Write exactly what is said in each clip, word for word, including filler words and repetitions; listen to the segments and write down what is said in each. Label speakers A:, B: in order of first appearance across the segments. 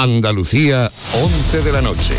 A: Andalucía, once de la noche.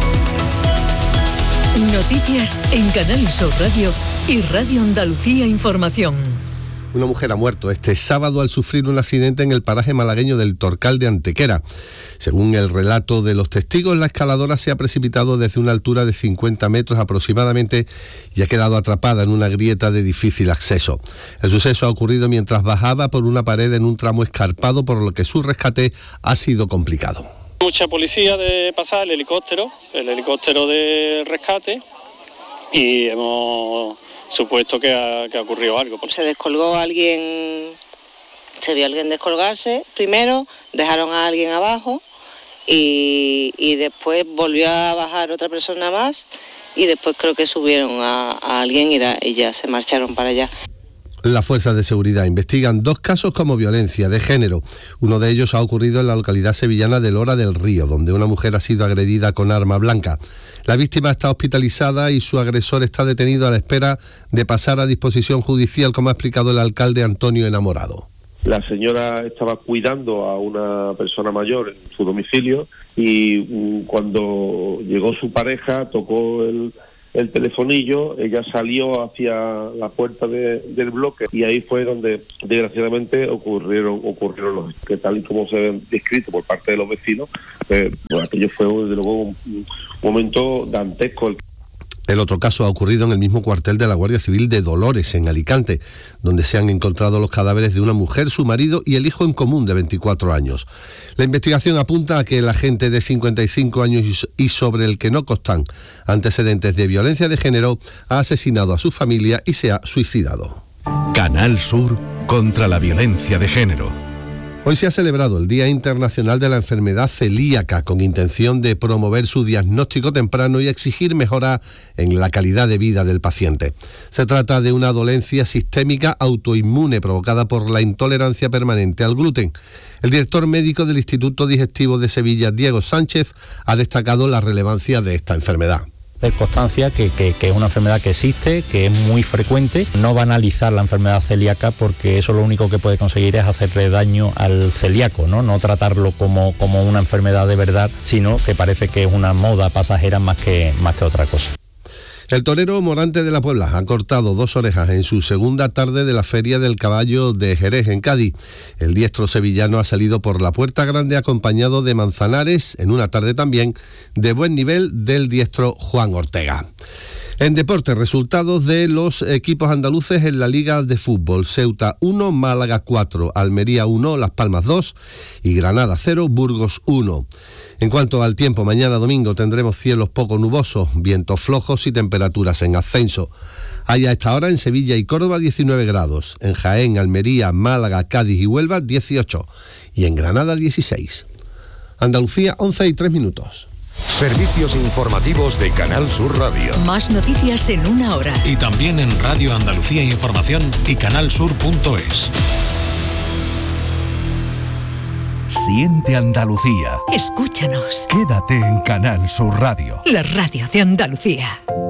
B: Noticias en Canal Sur Radio y Radio Andalucía Información.
C: Una mujer ha muerto este sábado al sufrir un accidente en el paraje malagueño del Torcal de Antequera. Según el relato de los testigos, la escaladora se ha precipitado desde una altura de cincuenta metros aproximadamente y ha quedado atrapada en una grieta de difícil acceso. El suceso ha ocurrido mientras bajaba por una pared en un tramo escarpado, por lo que su rescate ha sido complicado.
D: Mucha policía de pasar, el helicóptero, el helicóptero de rescate, y hemos supuesto que ha, que ha ocurrido algo.
E: Se descolgó alguien, se vio a alguien descolgarse primero, dejaron a alguien abajo y, y después volvió a bajar otra persona más y después creo que subieron a, a alguien y, la, y ya se marcharon para allá.
C: Las fuerzas de seguridad investigan dos casos como violencia de género. Uno de ellos ha ocurrido en la localidad sevillana de Lora del Río, donde una mujer ha sido agredida con arma blanca. La víctima está hospitalizada y su agresor está detenido a la espera de pasar a disposición judicial, como ha explicado el alcalde Antonio Enamorado.
F: La señora estaba cuidando a una persona mayor en su domicilio y cuando llegó su pareja tocó el... el telefonillo, ella salió hacia la puerta de, del bloque y ahí fue donde desgraciadamente ocurrieron ocurrieron los que tal y como se han descrito por parte de los vecinos, eh, pues aquello fue desde luego un, un momento dantesco.
C: El otro caso ha ocurrido en el mismo cuartel de la Guardia Civil de Dolores, en Alicante, donde se han encontrado los cadáveres de una mujer, su marido y el hijo en común de veinticuatro años. La investigación apunta a que el agente de cincuenta y cinco años y sobre el que no constan antecedentes de violencia de género ha asesinado a su familia y se ha suicidado.
A: Canal Sur contra la violencia de género.
C: Hoy se ha celebrado el Día Internacional de la Enfermedad Celíaca, con intención de promover su diagnóstico temprano y exigir mejora en la calidad de vida del paciente. Se trata de una dolencia sistémica autoinmune provocada por la intolerancia permanente al gluten. El director médico del Instituto Digestivo de Sevilla, Diego Sánchez, ha destacado la relevancia de esta enfermedad.
G: Es constancia que, que, que es una enfermedad que existe, que es muy frecuente. No banalizar la enfermedad celíaca, porque eso lo único que puede conseguir es hacerle daño al celíaco, ¿no? No tratarlo como, como una enfermedad de verdad, sino que parece que es una moda pasajera más que, más que otra cosa.
C: El torero Morante de la Puebla ha cortado dos orejas en su segunda tarde de la Feria del Caballo de Jerez, en Cádiz. El diestro sevillano ha salido por la Puerta Grande acompañado de Manzanares, en una tarde también de buen nivel del diestro Juan Ortega. En deportes, resultados de los equipos andaluces en la Liga de Fútbol: Ceuta uno, Málaga cuatro, Almería uno, Las Palmas dos y Granada cero, Burgos uno. En cuanto al tiempo, mañana domingo tendremos cielos poco nubosos, vientos flojos y temperaturas en ascenso. Hay a esta hora en Sevilla y Córdoba diecinueve grados, en Jaén, Almería, Málaga, Cádiz y Huelva dieciocho y en Granada dieciséis. Andalucía, once y tres minutos.
A: Servicios informativos de Canal Sur Radio.
B: Más noticias en una hora.
A: Y también en Radio Andalucía Información y canalsur punto es. Siente Andalucía.
B: Escúchanos.
A: Quédate en Canal Sur Radio.
B: La radio de Andalucía.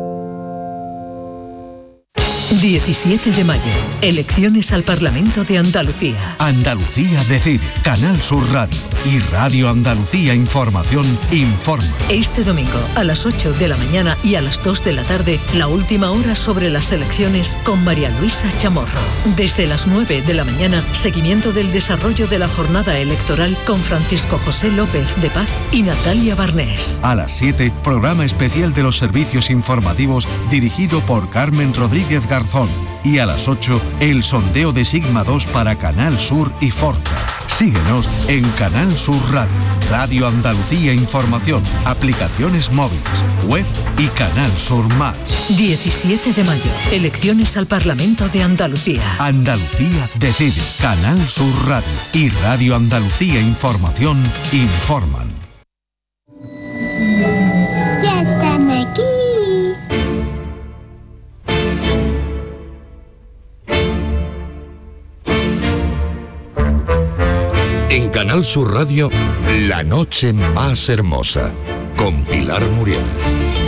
B: diecisiete de mayo. Elecciones al Parlamento de Andalucía.
A: Andalucía decide. Canal Sur Radio y Radio Andalucía Información informa.
B: Este domingo a las ocho de la mañana y a las dos de la tarde, la última hora sobre las elecciones con María Luisa Chamorro. Desde las nueve de la mañana, seguimiento del desarrollo de la jornada electoral con Francisco José López de Paz y Natalia Barnés.
A: A las siete, programa especial de los servicios informativos dirigido por Carmen Rodríguez Garzón. Y a las ocho, el sondeo de Sigma dos para Canal Sur y Forta. Síguenos en Canal Sur Radio, Radio Andalucía Información, aplicaciones móviles, web y Canal Sur Más.
B: diecisiete de mayo, elecciones al Parlamento de Andalucía.
A: Andalucía decide. Canal Sur Radio y Radio Andalucía Información informan.
H: Ya están aquí.
A: En Canal Sur Radio, La Noche Más Hermosa, con Pilar Muriel.